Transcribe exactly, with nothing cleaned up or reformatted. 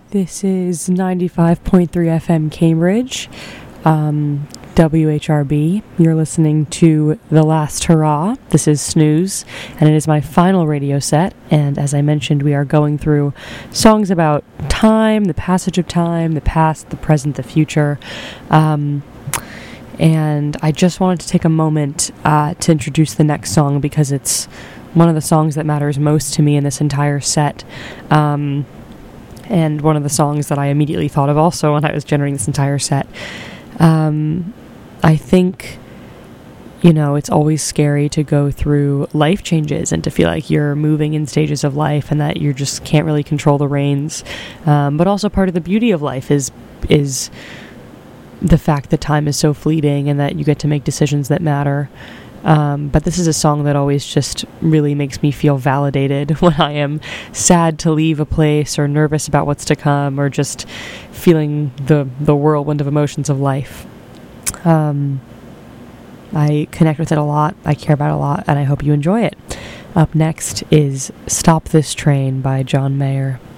This is ninety-five point three F M Cambridge, um, W H R B. You're listening to The Last Hurrah. This is Snooze, and it is my final radio set. And as I mentioned, we are going through songs about time, the passage of time, the past, the present, the future. Um, and I just wanted to take a moment uh, to introduce the next song because it's one of the songs that matters most to me in this entire set. Um... And one of the songs that I immediately thought of also when I was generating this entire set. Um, I think, you know, it's always scary to go through life changes and to feel like you're moving in stages of life and that you just can't really control the reins. Um, but also part of the beauty of life is is the fact that time is so fleeting and that you get to make decisions that matter. Um, but this is a song that always just really makes me feel validated when I am sad to leave a place or nervous about what's to come or just feeling the, the whirlwind of emotions of life. Um, I connect with it a lot, I care about it a lot, and I hope you enjoy it. Up next is Stop This Train by John Mayer.